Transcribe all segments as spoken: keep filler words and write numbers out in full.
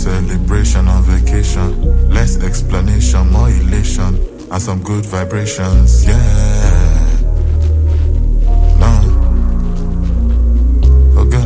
celebration on vacation. Less explanation, more elation, and some good vibrations, yeah. No. Okay.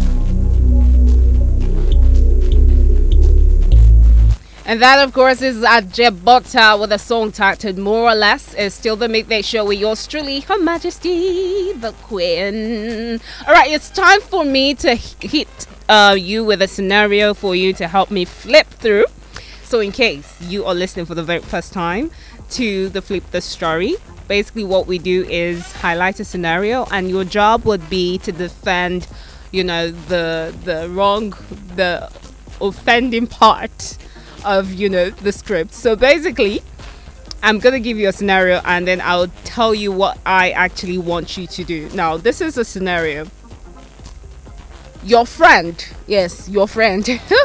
And that, of course, is Ajebota with a song titled More or Less. It's still the Midday Show with yours truly, Her Majesty, the Queen. All right, it's time for me to hit uh, you with a scenario for you to help me flip through. So in case you are listening for the very first time to the Flip the Story, basically what we do is highlight a scenario, and your job would be to defend, you know, the the wrong, the offending part of, you know, the script. So basically, I'm gonna give you a scenario and then I'll tell you what I actually want you to do. Now, this is a scenario. Your friend, yes, your friend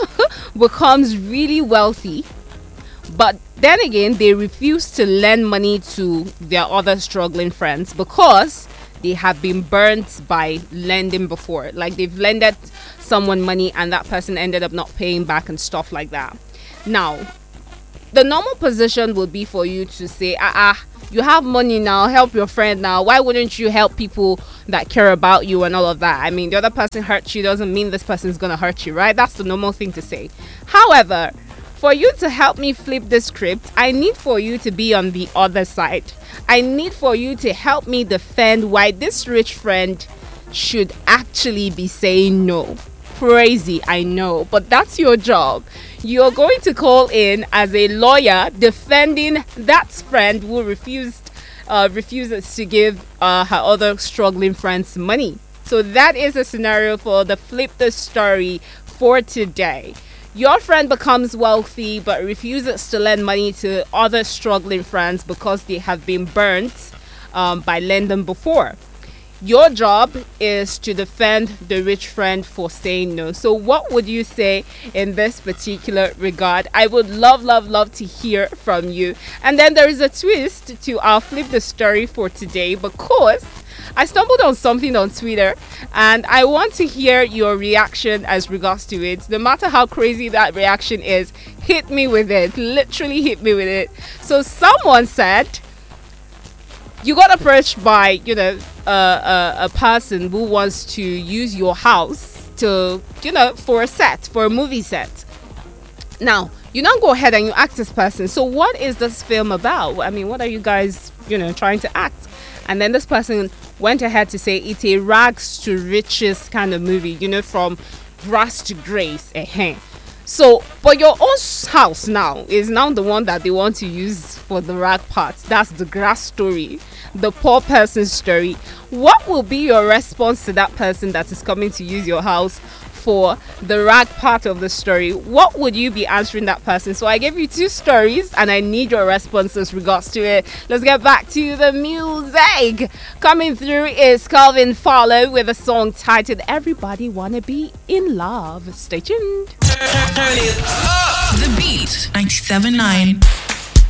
becomes really wealthy, but then again, they refuse to lend money to their other struggling friends because they have been burnt by lending before. Like, they've lended someone money and that person ended up not paying back and stuff like that. Now, the normal position would be for you to say, ah, ah, you have money now, help your friend now. Why wouldn't you help people that care about you and all of that? I mean, the other person hurts you doesn't mean this person's going to hurt you, right? That's the normal thing to say. However, for you to help me flip the script, I need for you to be on the other side. I need for you to help me defend why this rich friend should actually be saying no. Crazy, I know, but that's your job. You're going to call in as a lawyer defending that friend who refused uh, refuses to give uh, her other struggling friends money. So that is a scenario for the Flip the Story for today. Your friend becomes wealthy but refuses to lend money to other struggling friends because they have been burnt um, by lending before. Your job is to defend the rich friend for saying no. So what would you say in this particular regard? I would love, love, love to hear from you. And then there is a twist to our Flip the Story for today, because I stumbled on something on Twitter and I want to hear your reaction as regards to it. No matter how crazy that reaction is, hit me with it. Literally hit me with it. So someone said, you got approached by, you know, uh, uh, a person who wants to use your house to, you know, for a set, for a movie set. Now, you don't go ahead and you ask this person, so what is this film about? I mean, what are you guys, you know, trying to act? And then this person went ahead to say it's a rags to riches kind of movie, you know, from grass to grace. Uh-huh. So, but your own house now is now the one that they want to use for the rag part. That's the grass story, the poor person's story. What will be your response to that person that is coming to use your house for the rag part of the story? What would you be answering that person? So I gave you two stories and I need your responses regards to it. Let's get back to the music. Coming through is Calvin Farlow with a song titled Everybody Wanna Be in Love. Stay tuned. The Beat ninety-seven point nine.